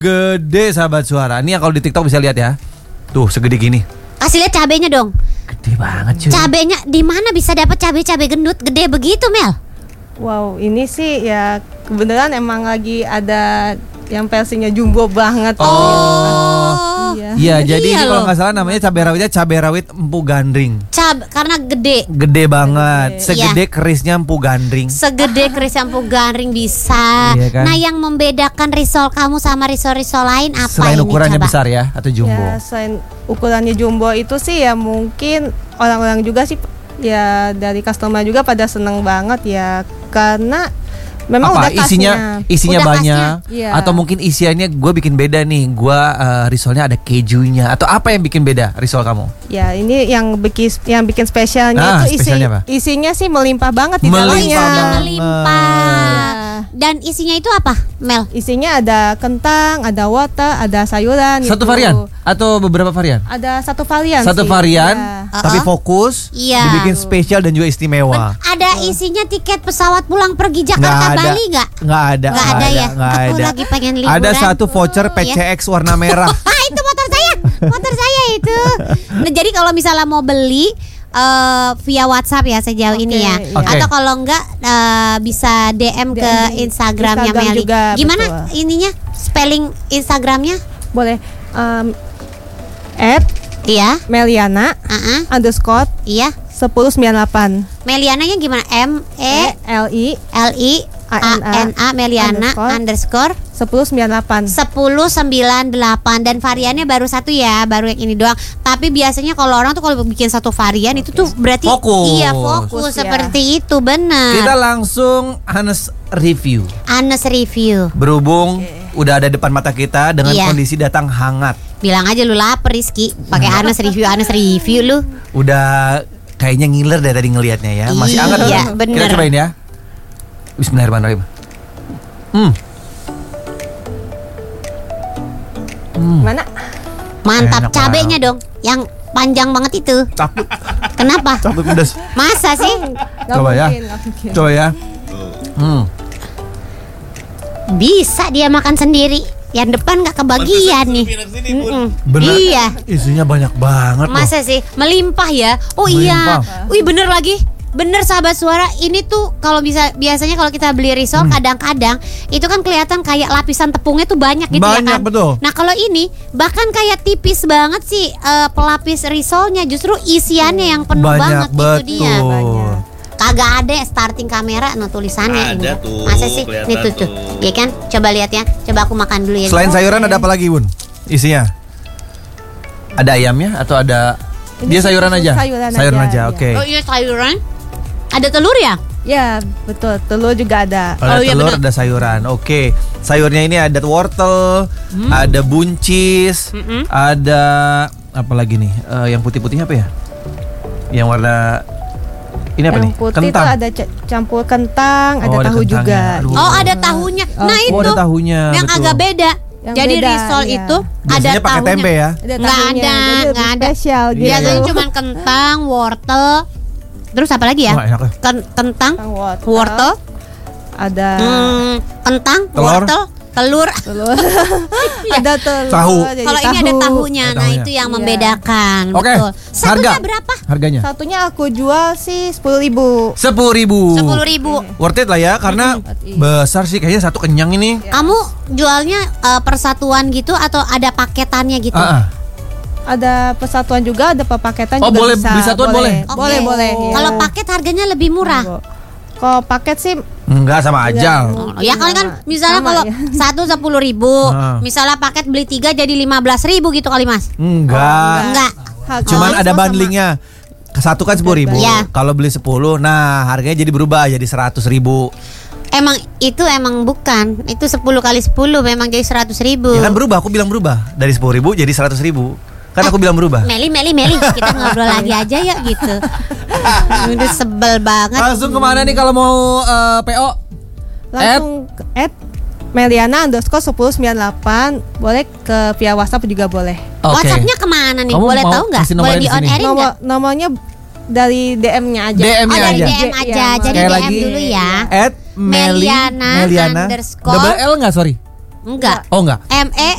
Gede sahabat suara. Ini ya kalau di TikTok bisa lihat ya. Tuh segede gini. Kasih lihat cabenya dong. Gede banget cuy. Cabenya di mana bisa dapat cabe gendut gede begitu, Mel? Wow, ini sih ya kebetulan emang lagi ada yang versinya jumbo banget. Iya, jadi Iya ini kalau loh. nggak salah namanya cabai rawit empu gandring. Karena gede. Gede banget, segede kerisnya empu gandring. Segede keris ampuh gandring bisa. Iya kan? Nah, yang membedakan risol kamu sama risol-risol lain apa Selain ini ukurannya coba? besar ya atau jumbo. Ya, selain ukurannya jumbo itu sih ya mungkin orang-orang juga sih ya dari customer juga pada seneng banget ya karena memang Apa udah khasnya. isinya Udah banyak khasnya. Iya. atau mungkin isiannya gue bikin beda nih. Gue risolnya ada kejunya atau apa yang bikin beda risol kamu? Ya ini yang bikin spesialnya itu spesialnya apa? isinya sih melimpah banget di Melimpah dalamnya. banget. Melimpah. Dan isinya itu apa, Mel? Isinya ada kentang, ada wortel, ada sayuran. Satu gitu. varian atau beberapa varian? Ada satu varian. Satu sih. varian, Ya. tapi fokus, Iya. dibikin spesial dan juga istimewa. Ada isinya tiket pesawat pulang pergi Nggak Jakarta ada. Bali nggak? Nggak ada. Nggak ada ya? Nggak Aku ada. lagi pengen liburan. Ada satu voucher PCX warna merah. Itu motor saya itu. Nah, jadi kalau misalnya mau beli via WhatsApp ya sejauh ini ya. iya. Oke. Atau kalau enggak bisa DM ke di Instagramnya Instagram Meli. juga, Gimana betul. ininya? Spelling Instagramnya? Boleh. Iya. _Meliana uh-uh, iya. 1098 Meliananya gimana? LI Meliana Meliana underscore 1098. 1098 dan variannya baru satu ya, baru yang ini doang. Tapi biasanya kalau orang tuh kalau bikin satu varian itu tuh berarti Fokus. Iya, fokus Ya. seperti itu, benar. Kita langsung Hanes review. Anes review. Berhubung udah ada depan mata kita dengan Iya. kondisi datang hangat. Bilang aja lu lapar Rizky, pakai Anes review lu. Udah kayaknya ngiler dari tadi ngelihatnya ya. Masih hangat. Iya, kan? bener. Kita cobain ya. Bismillahirrahmanirrahim. Mana? Mantap, Enak cabenya dong, yang panjang banget itu. Takut, Kenapa? takut pedas. Masa sih? Nggak Coba ya. mungkin, nggak mungkin. Coba ya. Bisa dia makan sendiri. Yang depan nggak kebagian nih. Bener. Iya. Isinya banyak banget loh. Masa sih melimpah ya? Oh Melimpah. iya. Wih bener lagi. Bener sahabat suara, ini tuh kalau biasanya kalau kita beli risol kadang-kadang itu kan kelihatan kayak lapisan tepungnya tuh banyak gitu ya Banyak, kan. betul. Nah kalau ini bahkan kayak tipis banget sih pelapis risolnya, justru isiannya yang penuh Banyak, banget itu dia. betul. Kagak ada starting kamera no tulisannya ini. Ada tuh, Masa sih? kelihatan Nih tuh. Ya kan? Coba lihat ya. Coba aku makan dulu ya. Selain sayuran ada apa lagi, Bun? Isinya? Ada ayamnya atau ada dia sayuran aja? sayuran aja, Oke. Oh iya sayuran. Ada telur ya? Ya, betul. Telur juga ada. Ada Oh, iya, telur, benar. ada sayuran. Oke. Sayurnya ini ada wortel, ada buncis, ada apa lagi nih? Yang putih-putihnya apa ya? Yang warna ini apa Yang nih? putih Kentang. itu ada campur kentang, ada Oh, ada tahu kentangnya. juga. Aduh. Oh ada tahunya. Nah Oh, itu ada tahunya. yang betul. agak beda. Yang Jadi beda, risol iya. itu Biasanya ada pakai tahunya. tempe ya. Ada Nggak tahunya, ada, jadi lebih nggak ada. spesial gitu. Biasanya cuma kentang, wortel, terus apa lagi ya? Wah, enak ya. Kentang, Kentang, wortel, ada kentang, Telur. wortel, telur. telur. Ada telur. Tahu. jadi Kalau ini ada tahu. tahunya, Ada nah tahunya. itu yang Iya. membedakan. Oke. Betul. Satunya Harga. berapa? Harganya Satunya aku jual sih 10.000. 10.000. 10.000. Worth it lah ya karena besar sih kayaknya satu kenyang ini. Kamu jualnya persatuan gitu atau ada paketannya gitu? Ada persatuan juga, ada pepaketan Oh, juga boleh bisa. beli satuan boleh? Oke. Boleh. Iya. Kalau paket harganya lebih murah. Kalau paket sih Enggak sama aja. Oh, ya kali kan misalnya Sama, kalau ya. satu 10.000, misalnya paket beli 3 jadi 15.000 gitu kali Mas. Enggak. Enggak. Cuman Kalau ada sama. bundlingnya. Satu kan 10.000. Iya. Kalau beli 10, nah harganya jadi berubah jadi 100.000. Emang itu emang bukan. Itu 10 kali 10 memang jadi 100.000. Ya kan berubah, aku bilang berubah dari 10.000 jadi 100.000. Kan aku bilang berubah. Meli, kita ngobrol lagi aja ya gitu. Udah sebel banget. Langsung kemana nih kalau mau PO? langsung add Meliana _1098. Boleh ke via WhatsApp juga boleh. Oke. WhatsAppnya kemana nih? Kamu Boleh mau tahu nggak? kasih Boleh nomornya di di on sini? airin nggak? Nomornya dari DM-nya aja. DM-nya Oh dari aja. DM aja. Iya, Jadi sekali DM lagi. dulu ya. Meliana Meliana underscore. double L nggak sorry? Enggak. Oh enggak. M E